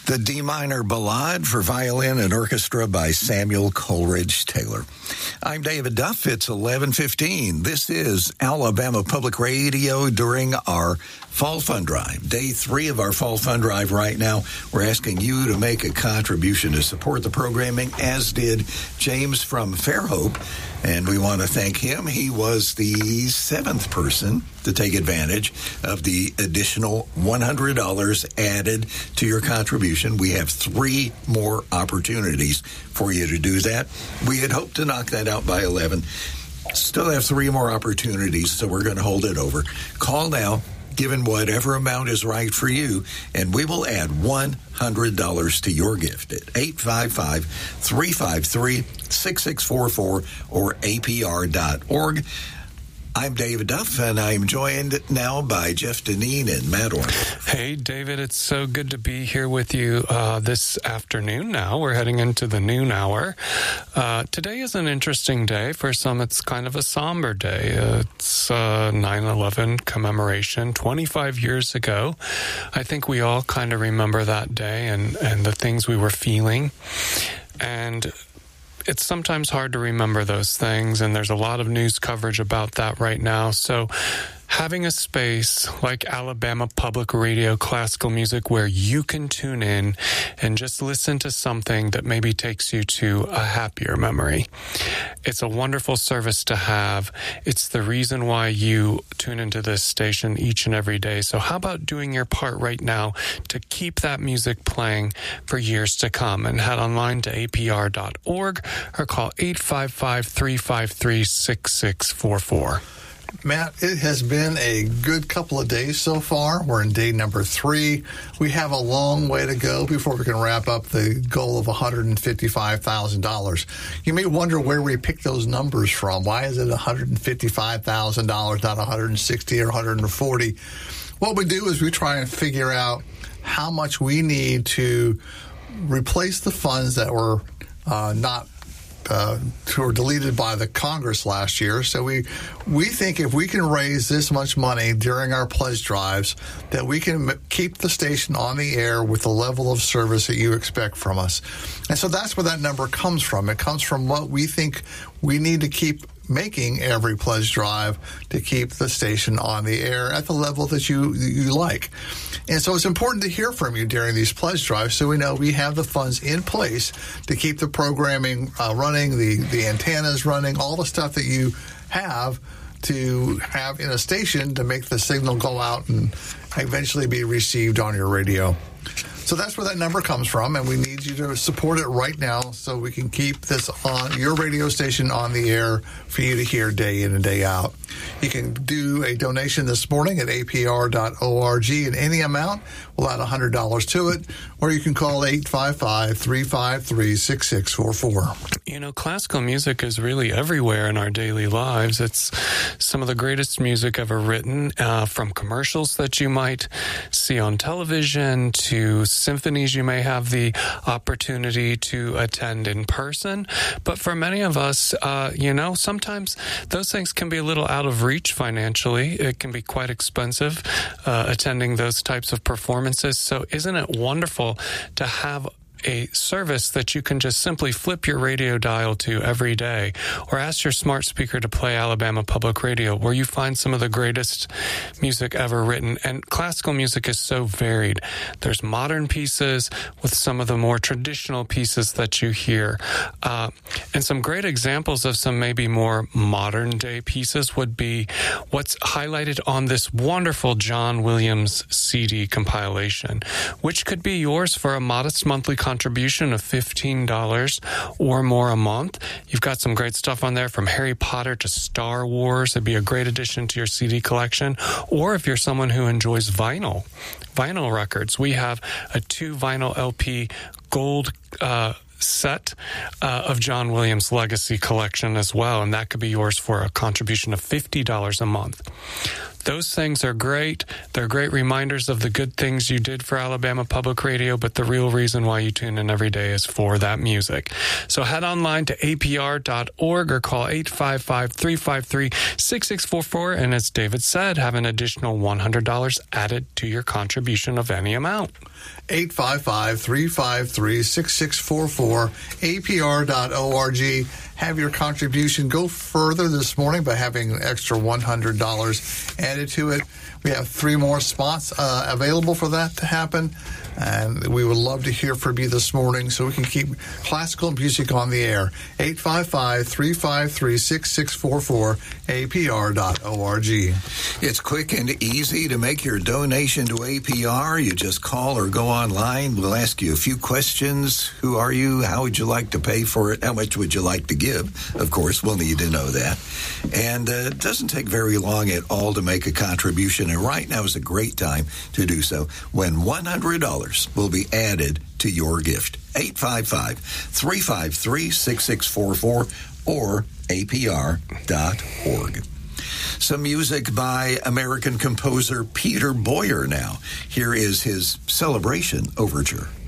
The D minor Ballade for violin and orchestra by Samuel Coleridge Taylor. I'm David Duff. It's 11:15. This is Alabama Public Radio during our Fall Fund Drive. Day 3 of our Fall Fund Drive right now. We're asking you to make a contribution to support the programming, as did James from Fairhope. And we want to thank him. He was the 7th person to take advantage of the additional $100 added to your contribution. We have 3 more opportunities for you to do that. We had hoped to knock that out by 11. Still have 3 more opportunities, so we're going to hold it over. Call now, given whatever amount is right for you, and we will add $100 to your gift at 855-353-6644 or apr.org. I'm David Duff, and I'm joined now by Jeff Deneen and Matt Orndorff. Hey, David, it's so good to be here with you this afternoon now. We're heading into the noon hour. Today is an interesting day. For some, it's kind of a somber day. It's 9/11 commemoration. 25 years ago, I think we all kind of remember that day and the things we were feeling. And it's sometimes hard to remember those things, and there's a lot of news coverage about that right now. So having a space like Alabama Public Radio Classical Music where you can tune in and just listen to something that maybe takes you to a happier memory. It's a wonderful service to have. It's the reason why you tune into this station each and every day. So how about doing your part right now to keep that music playing for years to come? And head online to apr.org or call 855-353-6644. Matt, it has been a good couple of days so far. We're in day number 3. We have a long way to go before we can wrap up the goal of $155,000. You may wonder where we picked those numbers from. Why is it $155,000, not $160 or $140? What we do is we try and figure out how much we need to replace the funds that were who were deleted by the Congress last year. So we think if we can raise this much money during our pledge drives, that we can keep the station on the air with the level of service that you expect from us. And so that's where that number comes from. It comes from what we think we need to keep making every pledge drive to keep the station on the air at the level that you like. And so it's important to hear from you during these pledge drives so we know we have the funds in place to keep the programming running, the antennas running, all the stuff that you have to have in a station to make the signal go out and eventually be received on your radio. So that's where that number comes from, and we need you to support it right now so we can keep this on your radio station on the air for you to hear day in and day out. You can do a donation this morning at apr.org in any amount. We'll add $100 to it, or you can call 855-353-6644. You know, classical music is really everywhere in our daily lives. It's some of the greatest music ever written, from commercials that you might see on television to symphonies you may have the opportunity to attend in person. But for many of us, sometimes those things can be a little out of reach financially. It can be quite expensive attending those types of performances. So isn't it wonderful to have a service that you can just simply flip your radio dial to every day, or ask your smart speaker to play Alabama Public Radio, where you find some of the greatest music ever written. And classical music is so varied. There's modern pieces with some of the more traditional pieces that you hear. And some great examples of some maybe more modern day pieces would be what's highlighted on this wonderful John Williams CD compilation, which could be yours for a modest monthly contribution of $15 or more a month. You've got some great stuff on there from Harry Potter to Star Wars. It'd be a great addition to your CD collection. Or if you're someone who enjoys vinyl records, we have a 2 vinyl LP gold set of John Williams' Legacy collection as well, and that could be yours for a contribution of $50 a month. Those things are great. They're great reminders of the good things you did for Alabama Public Radio, but the real reason why you tune in every day is for that music. So head online to apr.org or call 855-353-6644, and as David said, have an additional $100 added to your contribution of any amount. 855-353-6644, apr.org. Have your contribution go further this morning by having an extra $100 added to it. We have 3 more spots available for that to happen, and we would love to hear from you this morning so we can keep classical music on the air. 855-353-6644, apr.org. It's quick and easy to make your donation to APR. You just call or go online. We'll ask you a few questions. Who are you? How would you like to pay for it? How much would you like to give? Of course, we'll need to know that. And it doesn't take very long at all to make a contribution, and right now is a great time to do so when $100 will be added to your gift. 855-353-6644 or apr.org. Some music by American composer Peter Boyer now. Here is his Celebration Overture.